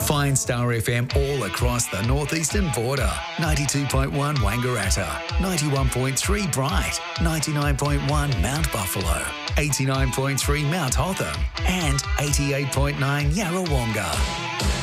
Find Star FM all across the northeastern border. 92.1 Wangaratta, 91.3 Bright, 99.1 Mount Buffalo, 89.3 Mount Hotham and 88.9 Yarrawonga.